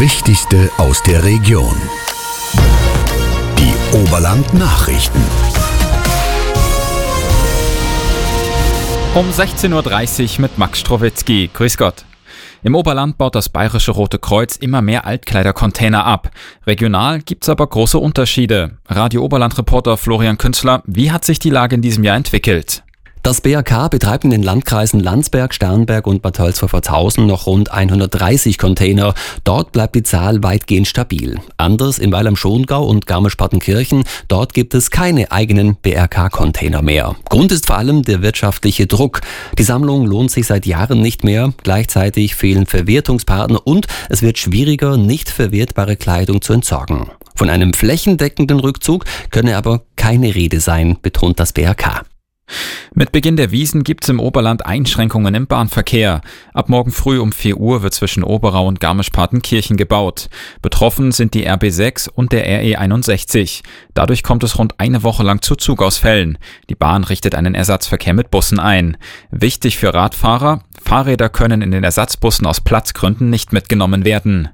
Wichtigste aus der Region. Die Oberland-Nachrichten. Um 16.30 Uhr mit Max Strowitzki. Grüß Gott. Im Oberland baut das Bayerische Rote Kreuz immer mehr Altkleidercontainer ab. Regional gibt's aber große Unterschiede. Radio Oberland-Reporter Florian Künzler, wie hat sich die Lage in diesem Jahr entwickelt? Das BAK betreibt in den Landkreisen Landsberg, Starnberg und Bad Tölzver-Pforzhausen noch rund 130 Container. Dort bleibt die Zahl weitgehend stabil. Anders in Weil am Schongau und Garmisch-Partenkirchen. Dort gibt es keine eigenen BRK-Container mehr. Grund ist vor allem der wirtschaftliche Druck. Die Sammlung lohnt sich seit Jahren nicht mehr. Gleichzeitig fehlen Verwertungspartner und es wird schwieriger, nicht verwertbare Kleidung zu entsorgen. Von einem flächendeckenden Rückzug könne aber keine Rede sein, betont das BRK. Mit Beginn der Wiesn gibt's im Oberland Einschränkungen im Bahnverkehr. Ab morgen früh um 4 Uhr wird zwischen Oberau und Garmisch-Partenkirchen gebaut. Betroffen sind die RB6 und der RE 61. Dadurch kommt es rund eine Woche lang zu Zugausfällen. Die Bahn richtet einen Ersatzverkehr mit Bussen ein. Wichtig für Radfahrer: Fahrräder können in den Ersatzbussen aus Platzgründen nicht mitgenommen werden.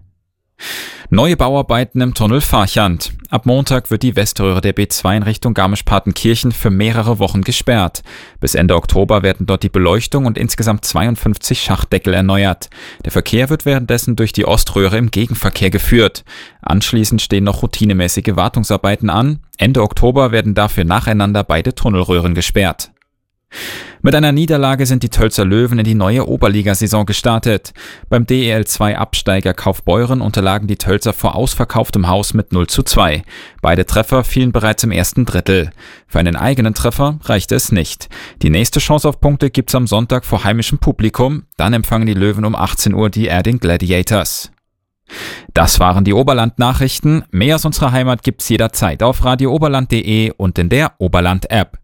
Neue Bauarbeiten im Tunnel Farchant. Ab Montag wird die Weströhre der B2 in Richtung Garmisch-Partenkirchen für mehrere Wochen gesperrt. Bis Ende Oktober werden dort die Beleuchtung und insgesamt 52 Schachtdeckel erneuert. Der Verkehr wird währenddessen durch die Oströhre im Gegenverkehr geführt. Anschließend stehen noch routinemäßige Wartungsarbeiten an. Ende Oktober werden dafür nacheinander beide Tunnelröhren gesperrt. Mit einer Niederlage sind die Tölzer Löwen in die neue Oberligasaison gestartet. Beim DEL2-Absteiger Kaufbeuren unterlagen die Tölzer vor ausverkauftem Haus mit 0:2. Beide Treffer fielen bereits im ersten Drittel. Für einen eigenen Treffer reichte es nicht. Die nächste Chance auf Punkte gibt's am Sonntag vor heimischem Publikum. Dann empfangen die Löwen um 18 Uhr die Erding Gladiators. Das waren die Oberland-Nachrichten. Mehr aus unserer Heimat gibt's jederzeit auf radiooberland.de und in der Oberland-App.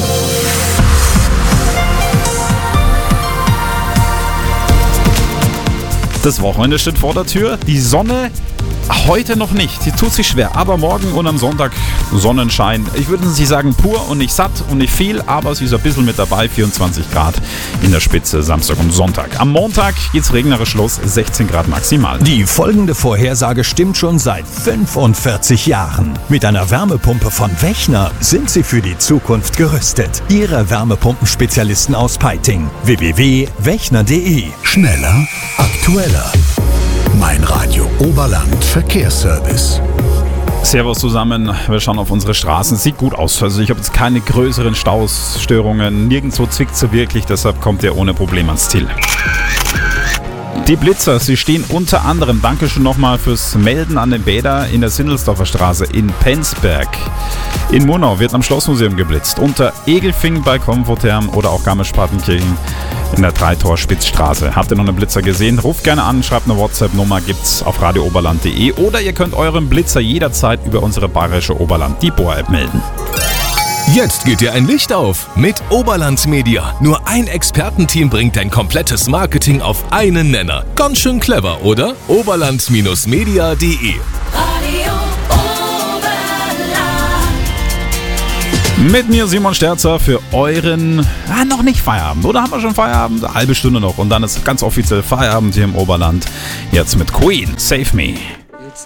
Das Wochenende steht vor der Tür. Die Sonne heute noch nicht. Sie tut sich schwer. Aber morgen und am Sonntag Sonnenschein. Ich würde nicht sagen pur und nicht satt und nicht viel, aber sie ist ein bisschen mit dabei. 24 Grad in der Spitze Samstag und Sonntag. Am Montag geht's regnerisch los. 16 Grad maximal. Die folgende Vorhersage stimmt schon seit 45 Jahren. Mit einer Wärmepumpe von Wechner sind Sie für die Zukunft gerüstet. Ihre Wärmepumpenspezialisten aus Peiting. www.wechner.de. Schneller, aktueller. Mein Radio Oberland Verkehrsservice. Servus zusammen, wir schauen auf unsere Straßen. Sieht gut aus, also ich habe jetzt keine größeren Staustörungen. Nirgendwo zwickt so wirklich, deshalb kommt ihr ohne Problem ans Ziel. Die Blitzer, sie stehen unter anderem, danke schon nochmal fürs Melden an den Bäder in der Sindelsdorfer Straße in Penzberg. In Murnau wird am Schlossmuseum geblitzt, unter Egelfing bei Komfortherm oder auch Garmisch-Partenkirchen in der Dreitor-Spitzstraße. Habt ihr noch einen Blitzer gesehen? Ruft gerne an, schreibt eine WhatsApp-Nummer, gibt's auf radiooberland.de oder ihr könnt euren Blitzer jederzeit über unsere Bayerische Oberland, die Bohr-App melden. Jetzt geht dir ein Licht auf mit Oberland Media. Nur ein Expertenteam bringt dein komplettes Marketing auf einen Nenner. Ganz schön clever, oder? Oberland-media.de. Mit mir Simon Sterzer für euren, noch nicht Feierabend, oder haben wir schon Feierabend? Eine halbe Stunde noch und dann ist ganz offiziell Feierabend hier im Oberland. Jetzt mit Queen, Save Me.